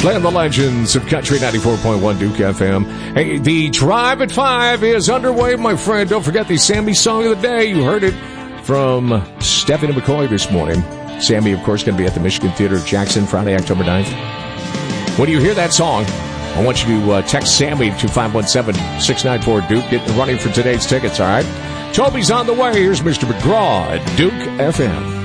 Playing the legends of Country 94.1 Duke FM. Hey, the Drive at 5 is underway, my friend. Don't forget the Sammy Song of the Day. You heard it from Stephanie McCoy this morning. Sammy, of course, going to be at the Michigan Theater Jackson Friday, October 9th. When you hear that song, I want you to text Sammy to 517-694-DUKE. Get the running for today's tickets, all right? Toby's on the way. Here's Mr. McGraw at Duke FM.